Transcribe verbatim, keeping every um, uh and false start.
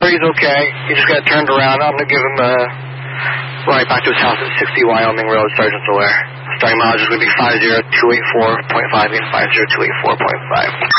he's okay. He just got turned around. I'm going to give him a ride back to his house at sixty Wyoming Road, Sergeant Solaire. Starting mileage is going to be five zero two eight four point five and five zero two eight four point five.